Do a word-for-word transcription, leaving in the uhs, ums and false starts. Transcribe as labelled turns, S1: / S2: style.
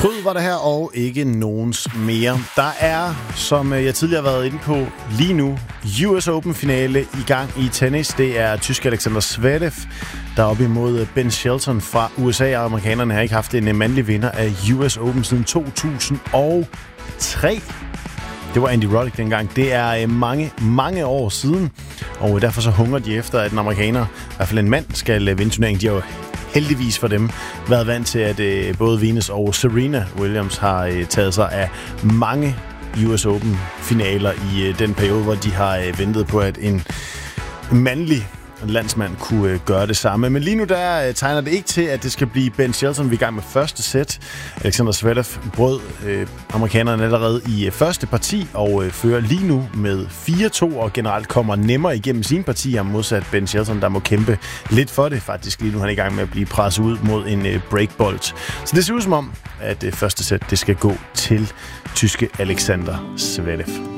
S1: Kryd var det her, og ikke nogens mere. Der er, som jeg tidligere har været inde på, lige nu U S Open-finale i gang i tennis. Det er tysk Alexander Zverev, der er op imod Ben Shelton fra U S A. Amerikanerne har ikke haft en mandlig vinder af U S Open siden to tusind og tre. Det var Andy Roddick dengang. Det er mange, mange år siden, og derfor så hungrer de efter, at en amerikaner, i hvert fald en mand, skal vinde turneringen. De har jo heldigvis for dem været vant til, at øh, både Venus og Serena Williams har øh, taget sig af mange U S Open-finaler i øh, den periode, hvor de har øh, ventet på, at en mandlig landsmand kunne øh, gøre det samme. Men lige nu der øh, tegner det ikke til, at det skal blive Ben Shelton. Vi er i gang med første sæt. Alexander Zverev brød øh, amerikanerne allerede i øh, første parti og øh, fører lige nu med fire to og generelt kommer nemmere igennem sine partier modsat Ben Shelton, der må kæmpe lidt for det faktisk lige nu. Han er i gang med at blive presset ud mod en øh, breakbolt. Så det ser ud som om, at øh, første sæt det skal gå til tyske Alexander Zverev.